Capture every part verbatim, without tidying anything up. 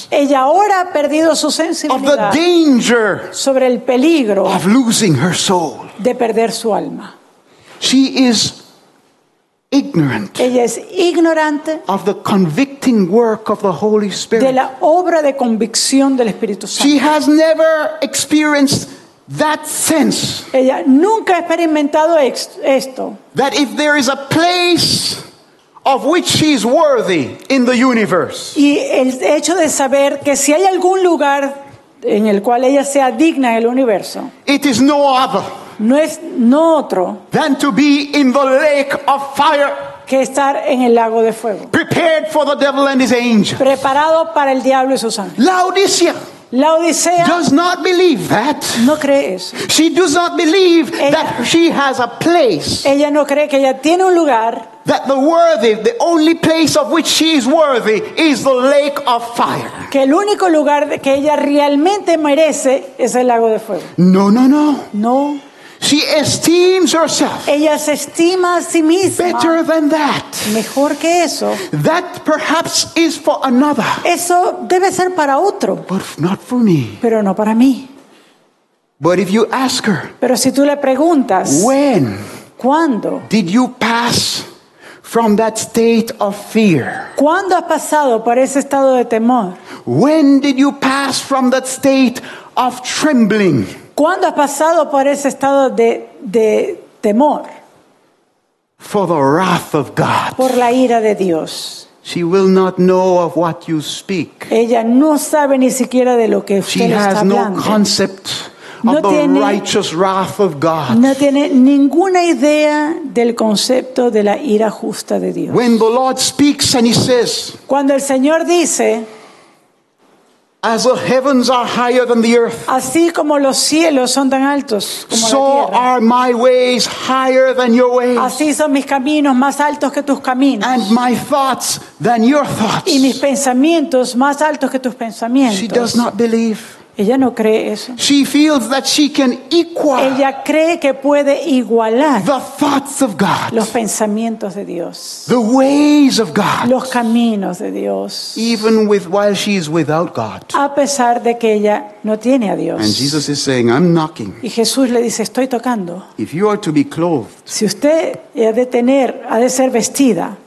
Ella ahora ha perdido su of the sensibilidad danger sobre el peligro of losing her soul. de perder su alma. She is ignorant Ella es ignorante of the convicting work of the Holy de Spirit. la obra de convicción del Espíritu She Santo. has never experienced that sense Ella nunca ha experimentado ex- esto, that if there is a place of which she is worthy in the universe, y el hecho de saber que si hay algún lugar en el cual ella sea digna en el universo, it is no other no es no otro than to be in the lake of fire, que estar en el lago de fuego, prepared for the devil and his angels. preparado para el diablo y sus ángeles. Laodicea La Odisea does not believe that. no cree eso. She does not believe Ella- that she has a place, Ella no cree que ella tiene un lugar, that the worthy, the only place of which she is worthy is the lake of fire. que el único lugar de- que ella realmente merece es el lago de fuego. No, no, no. No, She esteems herself ella se estima a sí misma better than that. mejor que eso. That perhaps is for another, Eso debe ser para otro, but not for me. pero no para mí. But if you ask her, Pero si tú le preguntas, when ¿cuándo? did you pass from that state of fear? ¿Cuándo has pasado por ese estado de temor? When did you pass from that state of trembling? ¿Cuándo has pasado por ese estado de, de temor For the wrath of God. por la ira de Dios? She will not know of what you speak. Ella no sabe ni siquiera de lo que She usted le está has no hablando. concept No of the tiene- righteous wrath of God. No tiene ninguna idea del concepto de la ira justa de Dios. When the Lord speaks and he says, Cuando el Señor dice, as the heavens are higher than the earth, así como los cielos son tan altos como so la tierra, are my ways higher than your ways, así son mis caminos más altos que tus caminos, and my thoughts than your thoughts. y mis pensamientos más altos que tus She does pensamientos. not believe. Ella no cree eso. She feels that she can equal Ella cree que puede igualar the thoughts of God, los pensamientos de Dios, the ways of God, los caminos de Dios, even with while she is without God. a pesar de que ella no tiene a And Dios. Jesus is saying, I'm knocking. Y Jesús le dice, estoy tocando. If you are to be clothed, Si usted ha de tener, ha de ser vestida,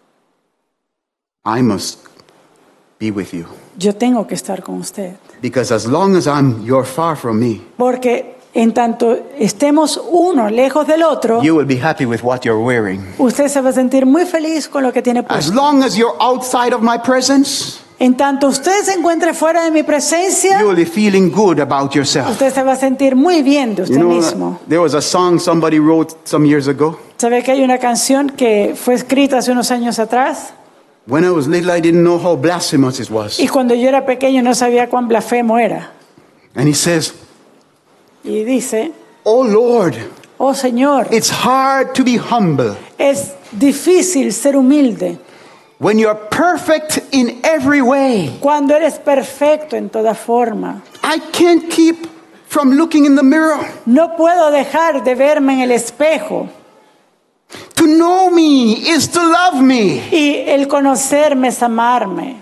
I must be with you. yo tengo que estar con usted. Because as long as I'm you're far from me, Porque en tanto estemos uno lejos del otro, you will be happy with what you're wearing. usted se va a sentir muy feliz con lo que tiene As puesto. long as you're outside of my presence, En tanto usted se encuentre fuera de mi presencia, you will be feeling good about yourself. usted se va a sentir muy bien de usted You know, mismo. there was a song somebody wrote some years ago. ¿Sabe que hay una canción que fue escrita hace unos años atrás? When I was little, I didn't know how blasphemous it was. Y cuando yo era pequeño no sabía cuán blasfemo era. And he says, Y dice, Oh Lord, oh Señor, it's hard to be humble es difícil ser humilde when you're perfect in every way. cuando eres perfecto en toda forma. I can't keep from looking in the mirror. No puedo dejar de verme en el espejo. To know me is to love me. Y el conocerme es amarme.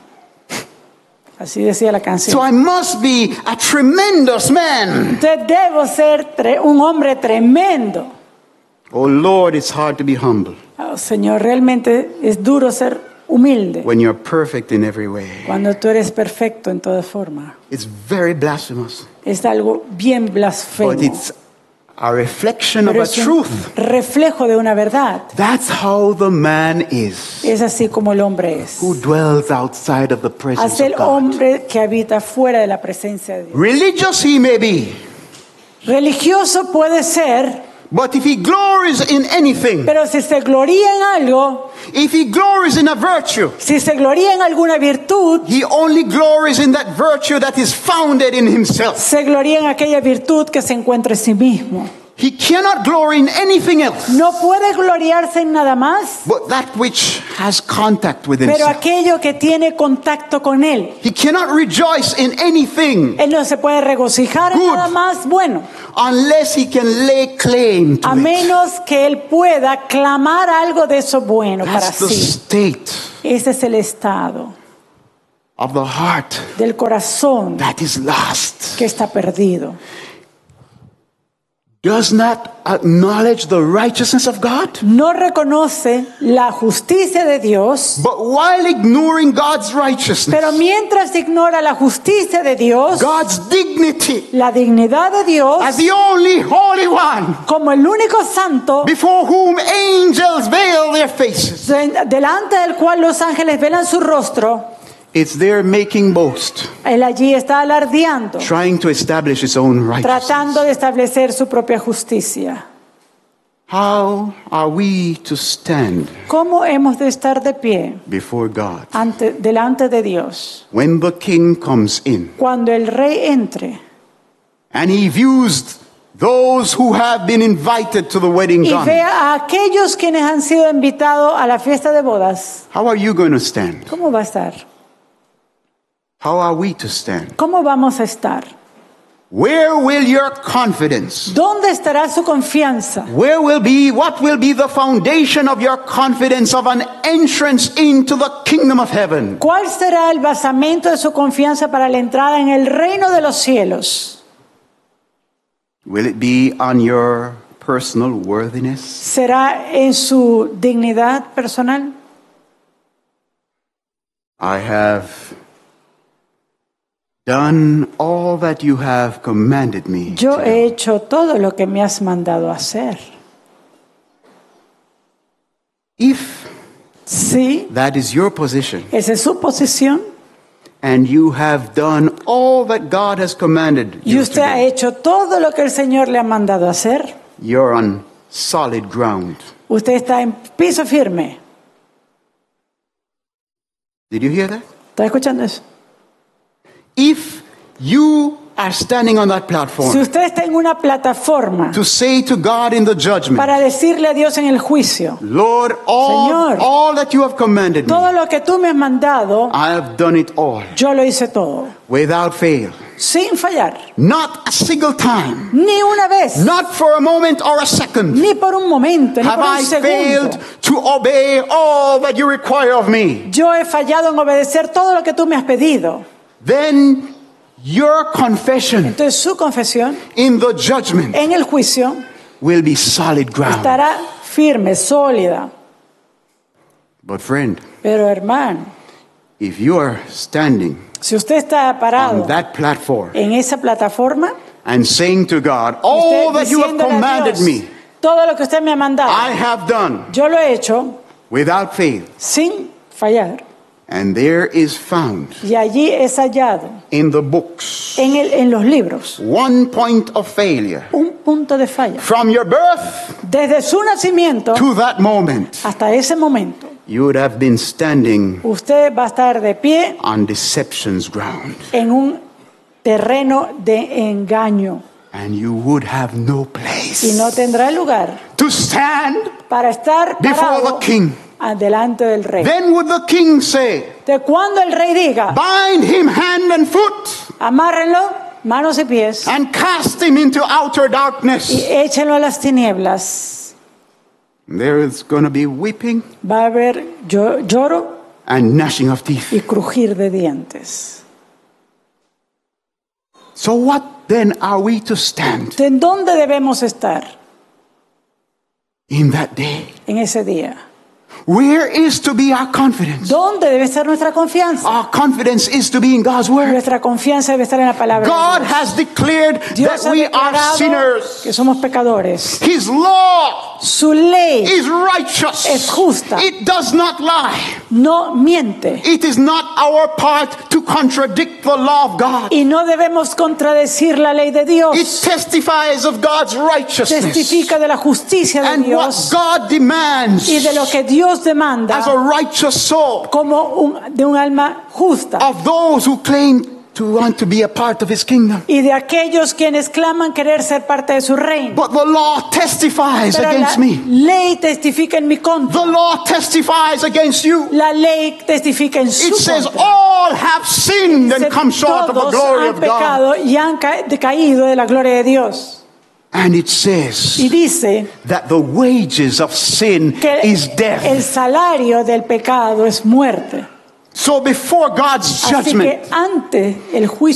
Así decía la So canción. I must be a tremendous man. Entonces debo ser tre- un hombre tremendo. Oh Lord, it's hard to be humble Oh, Señor, realmente es duro ser humilde when you're perfect in every way. cuando tú eres perfecto en toda forma. It's very blasphemous, Es algo bien blasfemo. but it's a reflection of Pero a es un truth. reflejo de una verdad. That's how the man is Es así como el hombre es. who dwells outside of the presence Hace el of God. hombre que habita fuera de la presencia de Dios. Religious he may be, Religioso puede ser, but if he glories in anything, pero si se gloría en algo, if he glories in a virtue, si se gloría en alguna virtud, he only glories in that virtue that is founded in himself. se gloría en aquella virtud que se encuentra en sí mismo. He cannot glory in anything else No puede gloriarse en nada más, but that which has contact with pero himself. aquello que tiene contacto con él. He cannot rejoice in anything Él no se puede regocijar en Good. nada más bueno, unless he can lay claim to a it. menos que él pueda clamar algo de eso bueno para That's the sí. state Ese es el estado of the heart del corazón that is lost que está perdido. does not acknowledge the righteousness of God, No reconoce la justicia de Dios, but while ignoring God's righteousness, pero mientras ignora la justicia de Dios, God's dignity la dignidad de Dios, as the only holy one, como el único santo, before whom angels veil their faces, de- delante del cual los ángeles velan su rostro, it's there making boast, él allí está alardeando, trying to establish its own righteousness. tratando de establecer su propia justicia. How are we to stand ¿Cómo hemos de estar de pie before God ante, delante de Dios when the king comes in cuando el rey entre and he views those who have been invited to the wedding y garment? vea a aquellos quienes han sido invitados a la fiesta de bodas? How are you going to stand? ¿Cómo va a estar? How are we to stand? ¿Cómo vamos a estar? Where will your confidence? ¿Dónde estará su confianza? Where will be, what will be the foundation of your confidence of an entrance into the kingdom of heaven? ¿Cuál será el basamento de su confianza para la entrada en el reino de los cielos? Will it be on your personal worthiness? ¿Será en su dignidad personal? I have done all that you have commanded me. Yo to he do. hecho todo lo que me has mandado hacer. If Sí, that is your position, esa es su posición. and you have done all that God has commanded Y you usted ha to do, hecho todo lo que el Señor le ha mandado hacer. you're on solid ground. Usted está en piso firme. Did you hear that? ¿Está escuchando eso? If you are standing on that platform Si usted está en una plataforma to say to God in the judgment, para decirle a Dios en el juicio, Lord, all, Señor, all that you have commanded me, todo lo que tú me has mandado, I have done it all yo lo hice todo, without fail. sin fallar, Not a single time, ni una vez, not for a moment or a second, ni por un momento, ni have por un I failed segundo. to obey all that you require of me. Yo he fallado en obedecer todo lo que tú me has pedido. Then your confession Entonces su confesión in the judgment en el juicio will be solid ground. estará firme, sólida. But friend, Pero hermano, if you are standing si usted está parado on that platform en esa plataforma, and saying to God, usted all that you have diciéndole a commanded Dios, me, todo lo que usted me ha mandado, I have done yo lo he hecho without fail. sin fallar. And there is found Y allí es hallado in the books en, el, en los libros one point of failure un punto de falla. from your birth Desde su nacimiento to that moment. hasta ese momento, You would have been standing usted va a estar de pie on deception's ground, en un terreno de engaño and you would have no y place no tendrá lugar to stand para estar before parado the king. delante del rey. Then would the king say, De cuando el rey diga, bind him hand and foot amárrenlo, manos y pies, and cast him into outer y darkness. échenlo a las tinieblas. There is going to be weeping Va a haber llo- lloro and gnashing of teeth. y crujir de dientes. So what then are we to stand ¿En dónde debemos estar in that day? en ese día? Where is to be our confidence? ¿Dónde debe estar nuestra confianza? Our confidence is to be in God's word. Nuestra confianza debe estar en la palabra God de Dios. has declared Dios that ha we are declarado sinners. que somos pecadores. His law Su ley is righteous. es justa. It does not lie. no miente. It is not our part to contradict the law of God. Y no debemos contradecir la ley de It Dios. testifies of God's righteousness Testifica de la justicia de and what Dios God demands y de lo que Dios demanda as a righteous soul como un, de un alma justa. of those who claim to want to be a part of His kingdom. Y de aquellos quienes claman querer ser parte de su reino. But the law testifies Pero la against me. ley testifica en mi contra. The law testifies against you. La ley testifica en su It says contra. all have sinned and Dice, come short of the todos glory han of God. pecado y han ca- decaído de la gloria de Dios. And it says Y dice that the wages of sin que is el death. salario del pecado es muerte. So before God's Así judgment, que ante el juicio